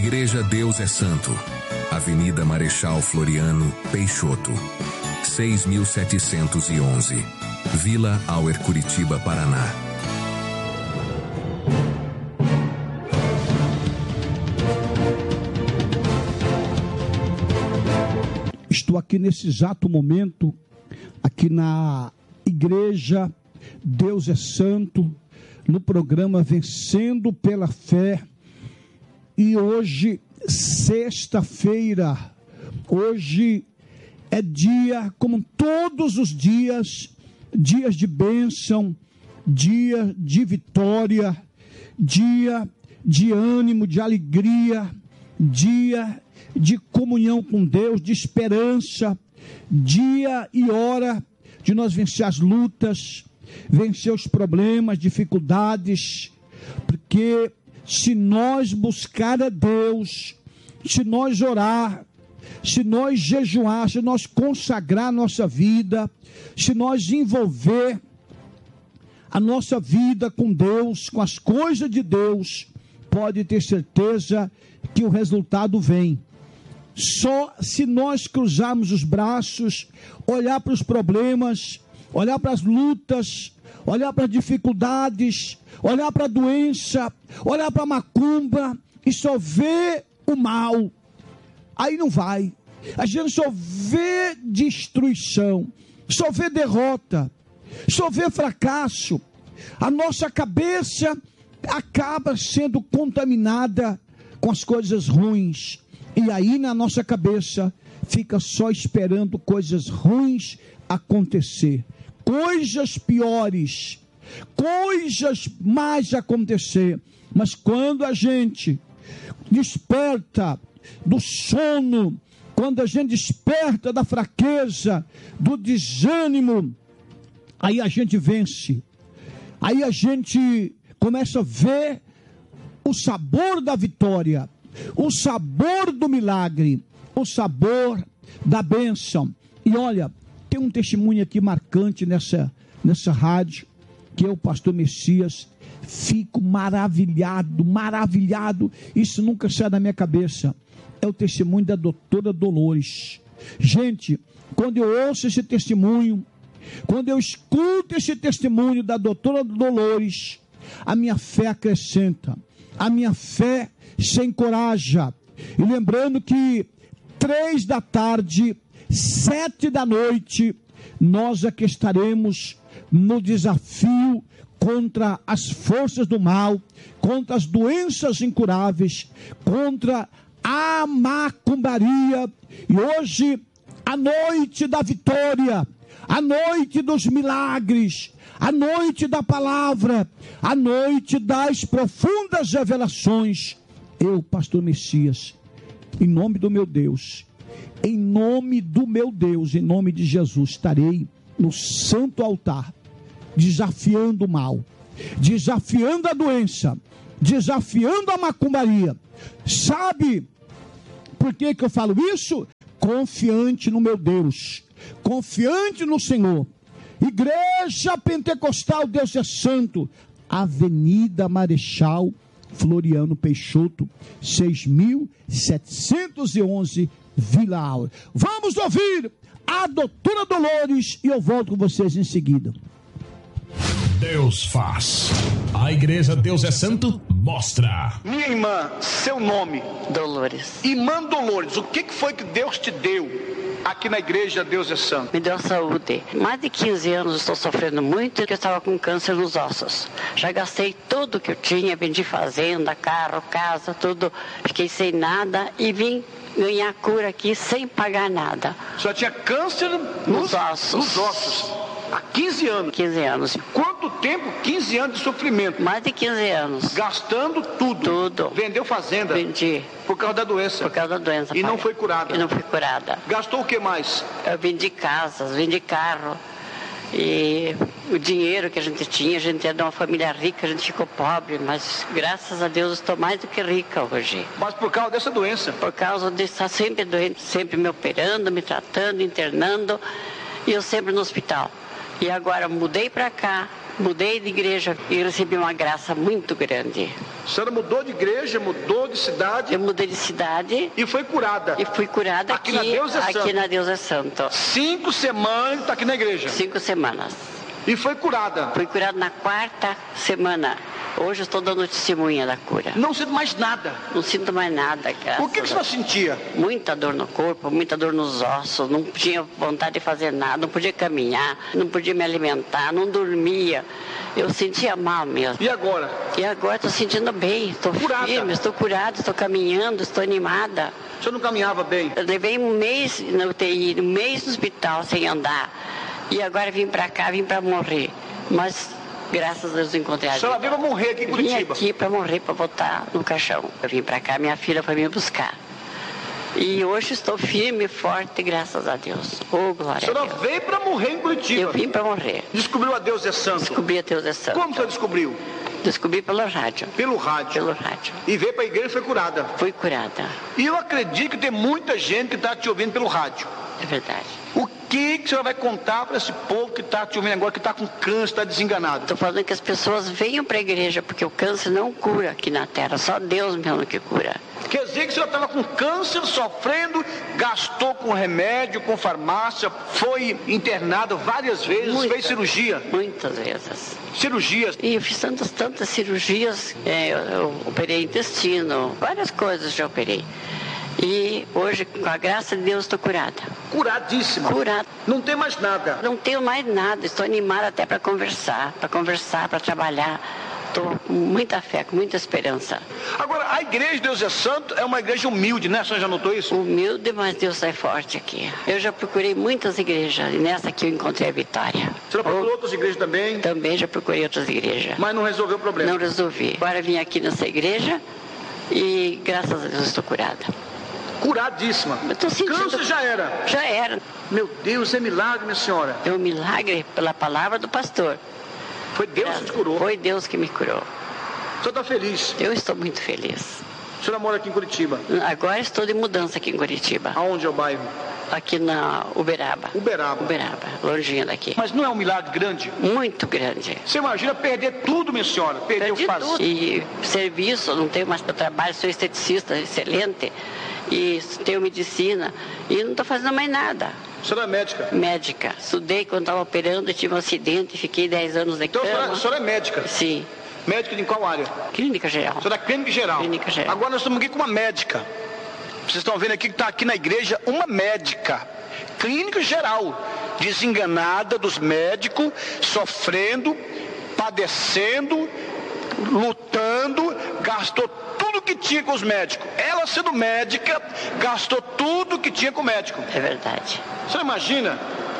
Igreja Deus é Santo, Avenida Marechal Floriano Peixoto, 6.711, Vila Auer, Curitiba, Paraná. Estou aqui nesse exato momento, aqui na Igreja Deus é Santo, no programa Vencendo pela Fé. E hoje, sexta-feira, hoje é dia, como todos os dias, dias de bênção, dia de vitória, dia de ânimo, de alegria, dia de comunhão com Deus, de esperança, dia e hora de nós vencer as lutas, vencer os problemas, dificuldades, porque se nós buscar a Deus, se nós orar, se nós jejuar, se nós consagrar a nossa vida, se nós envolver a nossa vida com Deus, com as coisas de Deus, pode ter certeza que o resultado vem. Só se nós cruzarmos os braços, olhar para os problemas, olhar para as lutas, olhar para as dificuldades, olhar para a doença, olhar para a macumba e só ver o mal, aí não vai. A gente só vê destruição, só vê derrota, só vê fracasso. A nossa cabeça acaba sendo contaminada com as coisas ruins. E aí na nossa cabeça fica só esperando coisas ruins acontecer. Coisas piores, coisas mais acontecer. Mas quando a gente desperta do sono, quando a gente desperta da fraqueza, do desânimo, aí a gente vence. Aí a gente começa a ver o sabor da vitória, o sabor do milagre, o sabor da bênção. E olha, tem um testemunho aqui marcante nessa rádio, que é o pastor Messias. Fico maravilhado, isso nunca sai da minha cabeça. É o testemunho da doutora Dolores. Gente, quando eu ouço esse testemunho, quando eu escuto esse testemunho da doutora Dolores, a minha fé acrescenta, a minha fé se encoraja. E lembrando que 3 da tarde, 7 da noite, nós aqui estaremos no desafio contra as forças do mal, contra as doenças incuráveis, contra a macumbaria. E hoje, a noite da vitória, a noite dos milagres, a noite da palavra, a noite das profundas revelações. Eu, pastor Messias, em nome do meu Deus, em nome de Jesus, estarei no santo altar, desafiando o mal, desafiando a doença, desafiando a macumbaria. Sabe por que eu falo isso? Confiante no meu Deus, confiante no Senhor. Igreja Pentecostal Deus é Santo, Avenida Marechal Floriano Peixoto, 6.711, Vila Auer. Vamos ouvir a doutora Dolores e eu volto com vocês em seguida. Deus faz. A Igreja Deus é Santo mostra. Minha irmã, seu nome? Dolores. Irmã Dolores, o que foi que Deus te deu aqui na Igreja Deus é Santo? Me deu saúde. Mais de 15 anos estou sofrendo muito, porque eu estava com câncer nos ossos. Já gastei tudo que eu tinha, vendi fazenda, carro, casa, tudo. Fiquei sem nada e vim ganhar cura aqui sem pagar nada. Só tinha câncer nos ossos. Nos ossos. Há 15 anos? 15 anos. Quanto tempo? 15 anos de sofrimento? Mais de 15 anos. Gastando tudo? Tudo. Vendeu fazenda? Vendi. Por causa da doença? Por causa da doença. E não foi curada? E não fui curada. Gastou o que mais? Eu vendi casas, vendi carro. E o dinheiro que a gente tinha, a gente era de uma família rica, a gente ficou pobre, mas graças a Deus estou mais do que rica hoje. Mas por causa dessa doença? Por causa de estar sempre doente, sempre me operando, me tratando, internando, e eu sempre no hospital. E agora mudei para cá, mudei de igreja e recebi uma graça muito grande. A senhora mudou de igreja, mudou de cidade. Eu mudei de cidade. E foi curada. E fui curada aqui na Deus é Santo. 5 semanas está aqui na igreja. 5 semanas. E foi curada. Fui curada na 4ª semana. Hoje eu estou dando testemunha da cura. Não sinto mais nada. Não sinto mais nada, graças. O que você sentia? Muita dor no corpo, muita dor nos ossos. Não tinha vontade de fazer nada, não podia caminhar, não podia me alimentar, não dormia. Eu sentia mal mesmo. E agora? E agora estou sentindo bem. Estou firme, estou curada, estou caminhando, estou animada. O senhor não caminhava bem? Eu levei um mês na UTI, um mês no hospital sem andar. E agora vim para cá, vim para morrer. Mas graças a Deus encontrei a vida. A senhora veio para morrer aqui em Curitiba? Vim aqui para morrer, para voltar no caixão. Eu vim para cá, minha filha foi me buscar. E hoje estou firme e forte, graças a Deus. Oh, glória a Deus. A senhora veio para morrer em Curitiba? Eu vim para morrer. Descobriu a Deus é Santo? Descobri a Deus é Santo. Como você descobriu? Descobri pelo rádio. Pelo rádio? Pelo rádio. E veio para a igreja e foi curada? Fui curada. E eu acredito que tem muita gente que está te ouvindo pelo rádio. É verdade. O que a senhora vai contar para esse povo que está te ouvindo agora, que está com câncer, está desenganado? Estou falando que as pessoas venham para a igreja, porque o câncer não cura aqui na terra, só Deus mesmo que cura. Quer dizer que a senhora estava com câncer, sofrendo, gastou com remédio, com farmácia, foi internado várias vezes, fez cirurgia? Muitas vezes. Cirurgias? E eu fiz tantas cirurgias, eu operei intestino, várias coisas já operei. E hoje, com a graça de Deus, estou curada. Curadíssima? Curada. Não tem mais nada? Não tenho mais nada, estou animada até para conversar, para trabalhar. Estou com muita fé, com muita esperança. Agora, a igreja de Deus é Santo é uma igreja humilde, né? A senhora já notou isso? Humilde, mas Deus é forte aqui. Eu já procurei muitas igrejas e nessa aqui eu encontrei a vitória. A senhora procurou outras igrejas também? Também já procurei outras igrejas. Mas não resolveu o problema? Não resolvi. Agora vim aqui nessa igreja e graças a Deus estou curada. Curadíssima. Câncer já era? Já era. Meu Deus, é milagre, minha senhora. É um milagre pela palavra do pastor. Foi Deus que te curou? Foi Deus que me curou. O senhor está feliz? Eu estou muito feliz. A senhora mora aqui em Curitiba? Agora estou de mudança aqui em Curitiba. Aonde é o bairro? Aqui na Uberaba. Uberaba? Uberaba, longinho daqui. Mas não é um milagre grande? Muito grande. Você imagina perder tudo, minha senhora? Perdi o tudo. E serviço, não tenho mais para trabalho, sou esteticista excelente. E tenho medicina. E não estou fazendo mais nada. A senhora é médica? Médica. Estudei quando estava operando, tive um acidente, fiquei 10 anos de cama. Então a senhora é médica? Sim. Médica de qual área? Clínica geral. A senhora é clínica geral? Clínica geral. Agora nós estamos aqui com uma médica. Vocês estão vendo aqui que está aqui na igreja uma médica. Clínica geral. Desenganada dos médicos, sofrendo, padecendo, lutando, gastou tudo que tinha com os médicos. Ela, sendo médica, gastou tudo que tinha com o médico. É verdade. Você imagina?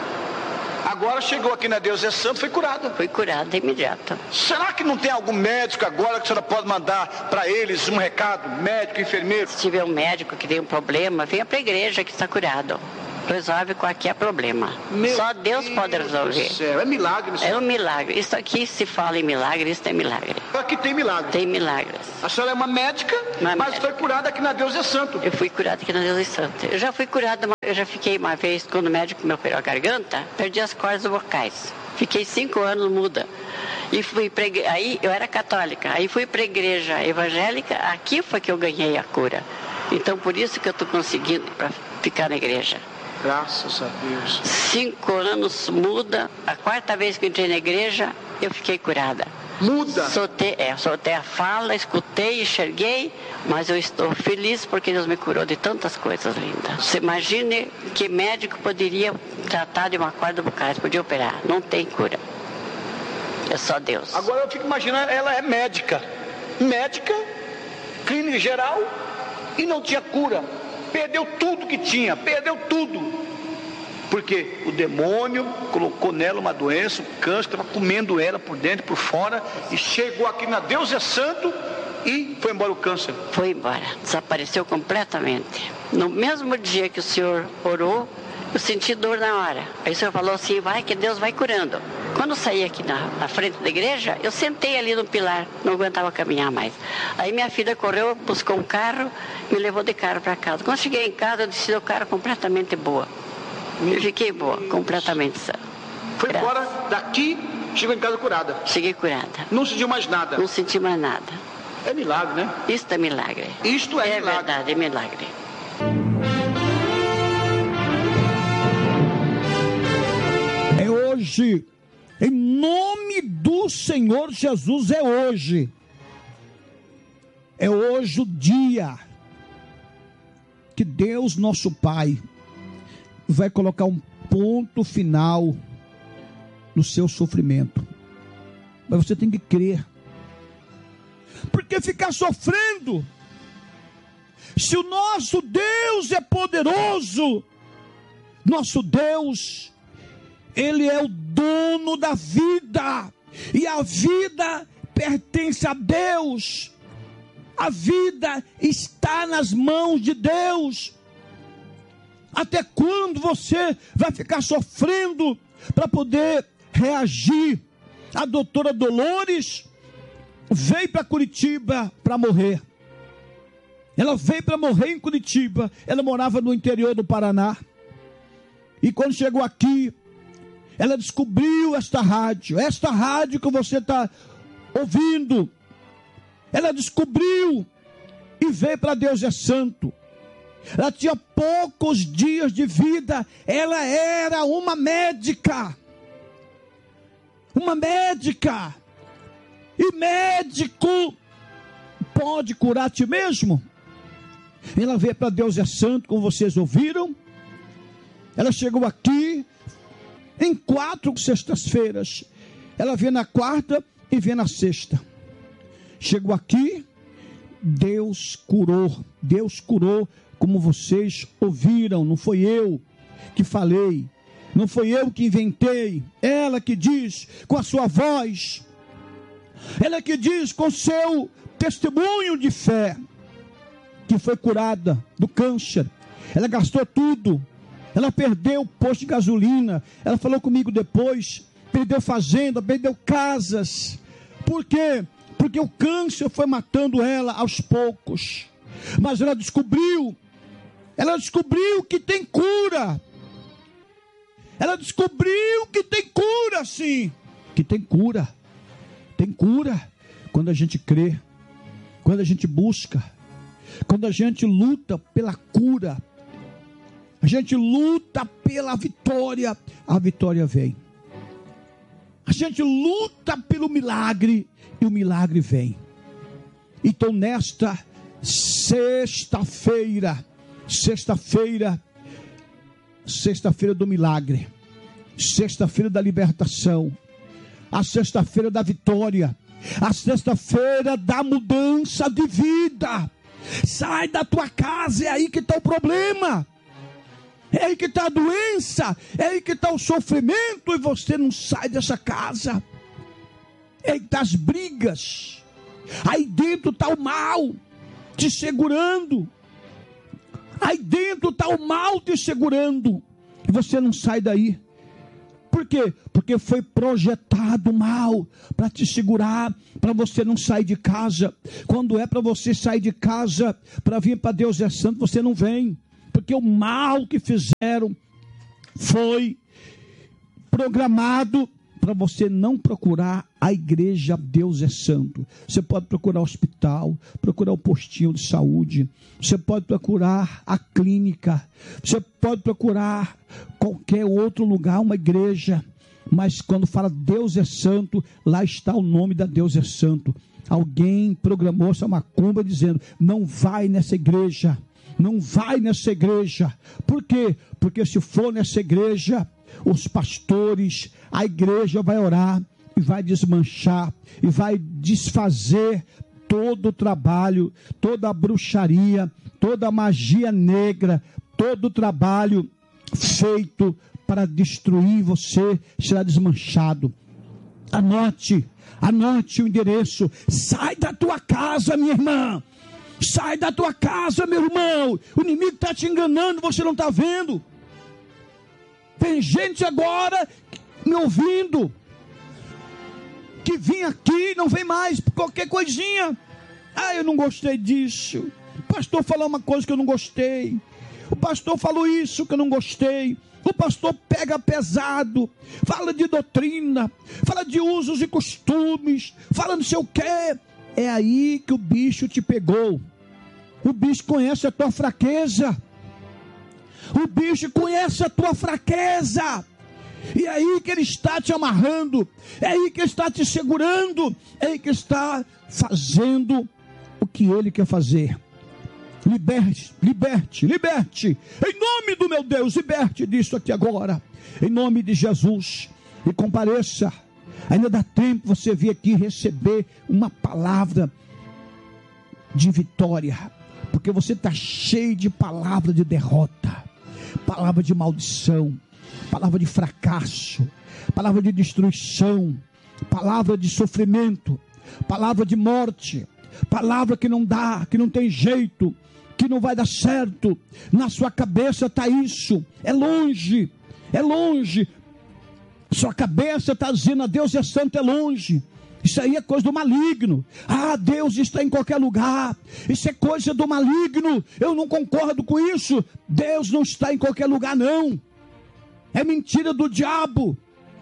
Agora chegou aqui na Deus é Santo, foi curada. Foi curada imediata. Será que não tem algum médico agora que a senhora pode mandar para eles um recado? Médico, enfermeiro? Se tiver um médico que tem um problema, venha para a igreja que está curado. Resolve qualquer problema. Só Deus pode resolver. Céu. É milagre, meu senhor. É um milagre. Isso aqui se fala em milagre, isso é milagre. Aqui tem milagre. Tem milagres. A senhora é uma médica, mas foi curada aqui na Deus é Santo. Eu fui curada aqui na Deus é Santo. Eu já fui curada, eu já fiquei uma vez, quando o médico me operou a garganta, perdi as cordas vocais. Fiquei 5 anos muda. E fui pra igreja, aí eu era católica, aí fui para a igreja evangélica, aqui foi que eu ganhei a cura. Então por isso que eu estou conseguindo para ficar na igreja. Graças a Deus. 5 anos muda, a 4ª vez que eu entrei na igreja, eu fiquei curada. Muda? Soltei a fala, escutei, enxerguei, mas eu estou feliz porque Deus me curou de tantas coisas lindas. Você imagine que médico poderia tratar de uma corda vocal, podia operar. Não tem cura. É só Deus. Agora eu fico imaginando, ela é médica. Médica, clínica geral, e não tinha cura. Perdeu tudo que tinha, perdeu tudo. Porque o demônio colocou nela uma doença, um câncer, que estava comendo ela por dentro e por fora, e chegou aqui na Deus é Santo e foi embora o câncer. Foi embora, desapareceu completamente. No mesmo dia que o senhor orou, eu senti dor na hora. Aí o senhor falou assim, vai que Deus vai curando. Quando eu saí aqui na frente da igreja, eu sentei ali no pilar, não aguentava caminhar mais. Aí minha filha correu, buscou um carro, me levou de carro para casa. Quando cheguei em casa, eu desci o carro completamente boa. Eu fiquei boa, completamente sã. Foi embora daqui, chegou em casa curada. Cheguei curada. Não sentiu mais nada. Não senti mais nada. É milagre, né? Isto é milagre. Isto é milagre. Verdade, é milagre. É hoje. Em nome do Senhor Jesus, é hoje. É hoje o dia que Deus, nosso Pai, vai colocar um ponto final no seu sofrimento. Mas você tem que crer. Porque ficar sofrendo, se o nosso Deus é poderoso, nosso Deus, Ele é o dono da vida, e a vida pertence a Deus. A vida está nas mãos de Deus. Até quando você vai ficar sofrendo para poder reagir? A doutora Dolores veio para Curitiba para morrer. Ela veio para morrer em Curitiba. Ela morava no interior do Paraná. E quando chegou aqui, ela descobriu esta rádio que você está ouvindo. Ela descobriu e veio para Deus é Santo. Ela tinha poucos dias de vida. Ela era uma médica. Uma médica. E médico pode curar a ti mesmo? Ela veio para Deus é Santo, como vocês ouviram. Ela chegou aqui em 4 sextas-feiras. Ela veio na quarta e veio na sexta. Chegou aqui, Deus curou. Deus curou, como vocês ouviram. Não foi eu que falei. Não foi eu que inventei. Ela que diz com a sua voz. Ela que diz com seu testemunho de fé que foi curada do câncer. Ela gastou tudo. Ela perdeu o posto de gasolina. Ela falou comigo depois. Perdeu fazenda, perdeu casas. Por quê? Porque o câncer foi matando ela aos poucos. Mas ela descobriu que tem cura. Ela descobriu que tem cura, sim. Que tem cura. Tem cura quando a gente crê, quando a gente busca, quando a gente luta pela cura, a gente luta pela vitória, a vitória vem. A gente luta pelo milagre e o milagre vem. Então nesta sexta-feira do milagre, sexta-feira da libertação, a sexta-feira da vitória, a sexta-feira da mudança de vida. Sai da tua casa, é aí que está o problema, é aí que está a doença, é aí que está o sofrimento, e você não sai dessa casa. É aí que está as brigas, aí dentro está o mal te segurando, aí dentro está o mal te segurando, e você não sai daí. Por quê? Porque foi projetado mal para te segurar, para você não sair de casa. Quando é para você sair de casa, para vir para Deus é Santo, você não vem. Porque o mal que fizeram foi programado para você não procurar a igreja Deus é Santo. Você pode procurar o hospital, procurar o postinho de saúde, você pode procurar a clínica, você pode procurar qualquer outro lugar, uma igreja, mas quando fala Deus é Santo, lá está o nome da Deus é Santo. Alguém programou essa macumba dizendo, não vai nessa igreja, não vai nessa igreja. Por quê? Porque se for nessa igreja, os pastores, a igreja vai orar e vai desmanchar e vai desfazer todo o trabalho, toda a bruxaria, toda a magia negra, todo o trabalho feito para destruir você será desmanchado. Anote o endereço. Sai da tua casa, minha irmã. Sai da tua casa, meu irmão. O inimigo está te enganando, você não está vendo. Tem gente agora me ouvindo que vinha aqui, não vem mais, por qualquer coisinha. Eu não gostei disso. O pastor falou uma coisa que eu não gostei. O pastor falou isso que eu não gostei. O pastor pega pesado, fala de doutrina, fala de usos e costumes, fala não sei o quê. É aí que o bicho te pegou. O bicho conhece a tua fraqueza. O bicho conhece a tua fraqueza. E é aí que ele está te amarrando. É aí que ele está te segurando. É aí que ele está fazendo o que ele quer fazer. Liberte, liberte, liberte. Em nome do meu Deus, liberte disso aqui agora. Em nome de Jesus. E compareça. Ainda dá tempo você vir aqui receber uma palavra de vitória. Porque você está cheio de palavra de derrota. Palavra de maldição. Palavra de fracasso. Palavra de destruição. Palavra de sofrimento. Palavra de morte. Palavra que não dá, que não tem jeito, que não vai dar certo. Na sua cabeça está isso. É longe. É longe. Sua cabeça está dizendo: a Deus é santo, é longe. Isso aí é coisa do maligno. Ah, Deus está em qualquer lugar. Isso é coisa do maligno. Eu não concordo com isso. Deus não está em qualquer lugar, não. É mentira do diabo.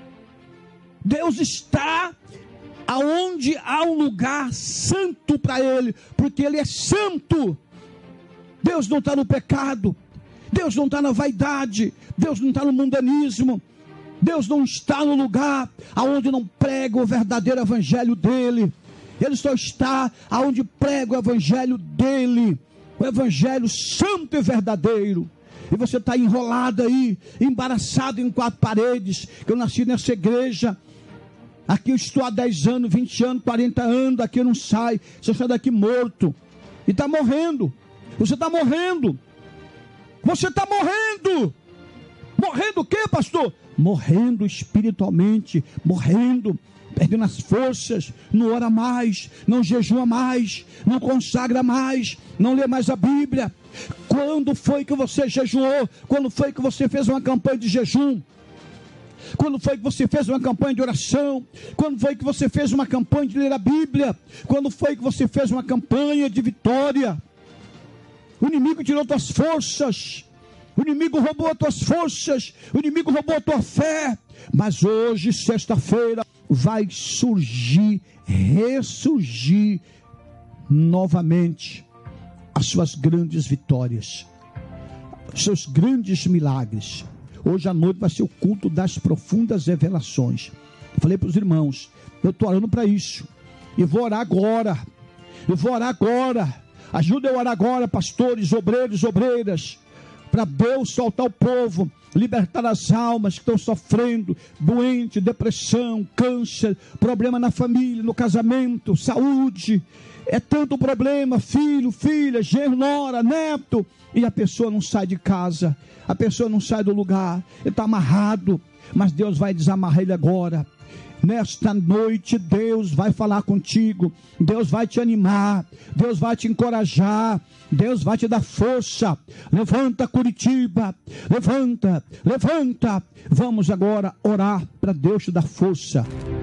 Deus está aonde há um lugar santo para Ele, porque Ele é santo. Deus não está no pecado. Deus não está na vaidade. Deus não está no mundanismo. Deus não está no lugar aonde não prega o verdadeiro evangelho dele. Ele só está aonde prega o evangelho dele, o evangelho santo e verdadeiro. E você está enrolado aí, embaraçado em quatro paredes. Eu nasci nessa igreja, aqui eu estou há 10 anos, 20 anos, 40 anos, daqui eu não saio. Você sai daqui morto e está morrendo. Você está morrendo. Você está morrendo. Morrendo o quê, pastor? Morrendo espiritualmente, morrendo, perdendo as forças, não ora mais, não jejua mais, não consagra mais, não lê mais a Bíblia. Quando foi que você jejuou? Quando foi que você fez uma campanha de jejum? Quando foi que você fez uma campanha de oração? Quando foi que você fez uma campanha de ler a Bíblia? Quando foi que você fez uma campanha de vitória? O inimigo tirou tuas forças. O inimigo roubou as tuas forças, o inimigo roubou a tua fé. Mas hoje, sexta-feira, vai surgir, ressurgir novamente as suas grandes vitórias, os seus grandes milagres. Hoje à noite vai ser o culto das profundas revelações. Eu falei para os irmãos, eu estou orando para isso. E vou orar agora. Eu vou orar agora. Ajuda eu a orar agora, pastores, obreiros, obreiras, para Deus soltar o povo, libertar as almas que estão sofrendo, doente, depressão, câncer, problema na família, no casamento, saúde. É tanto problema, filho, filha, genro, nora, neto, e a pessoa não sai de casa, a pessoa não sai do lugar, ele está amarrado, mas Deus vai desamarrar ele agora. Nesta noite Deus vai falar contigo, Deus vai te animar, Deus vai te encorajar, Deus vai te dar força. Levanta, Curitiba, levanta, levanta. Vamos agora orar para Deus te dar força.